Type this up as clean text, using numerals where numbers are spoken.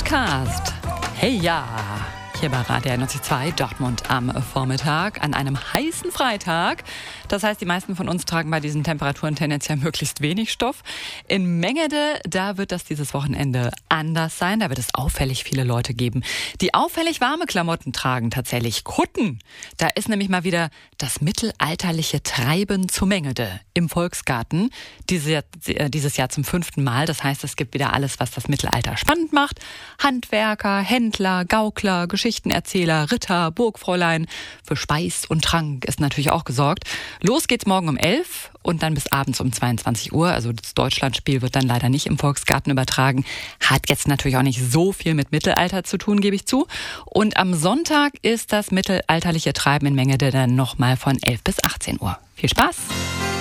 Podcast. Hey ja, hier bei Radio 92 Dortmund am Vormittag an einem heißen Freitag. Das heißt, die meisten von uns tragen bei diesen Temperaturen tendenziell möglichst wenig Stoff. In Mengede, da wird das dieses Wochenende anders sein. Da wird es auffällig viele Leute geben, die auffällig warme Klamotten tragen, tatsächlich Kutten. Da ist nämlich mal wieder das mittelalterliche Treiben zu Mengede im Volksgarten. Dieses Jahr zum 5. Mal. Das heißt, es gibt wieder alles, was das Mittelalter spannend macht. Handwerker, Händler, Gaukler, Geschichtenerzähler, Ritter, Burgfräulein. Für Speis und Trank ist natürlich auch gesorgt. Los geht's morgen um 11 und dann bis abends um 22 Uhr. Also das Deutschlandspiel wird dann leider nicht im Volksgarten übertragen. Hat jetzt natürlich auch nicht so viel mit Mittelalter zu tun, gebe ich zu. Und am Sonntag ist das mittelalterliche Treiben in Mengede dann nochmal von 11 bis 18 Uhr. Viel Spaß!